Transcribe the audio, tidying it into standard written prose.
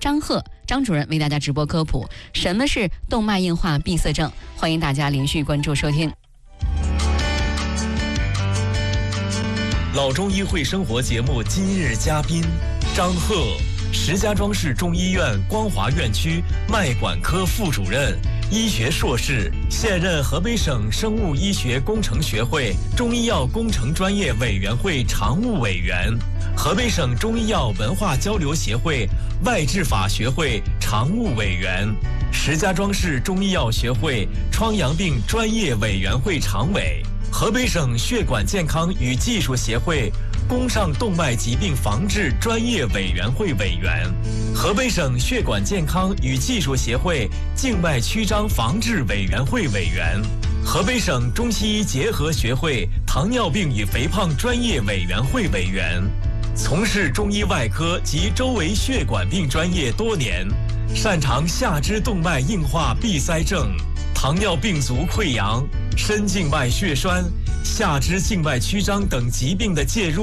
张鹤张主任为大家直播科普什么是动脉硬化闭塞症，欢迎大家连续关注收听。 老中医会生活节目今日嘉宾张鹤，石家庄市中医院光华院区脉管科副主任，医学硕士，现任河北省生物医学工程学会中医药工程专业委员会常务委员，河北省中医药文化交流协会外治法学会常务委员，石家庄市中医药学会疮疡病专业委员会常委，河北省血管健康与技术协会宫上动脉疾病防治专业委员会委员，河北省血管健康与技术协会静脉曲张防治委员会委员，河北省中西医结合学会糖尿病与肥胖专业委员会委员，从事中医外科及周围血管病专业多年，擅长下肢动脉硬化闭塞症、糖尿病足溃疡、深静脉血栓、下肢静脉曲张等疾病的介入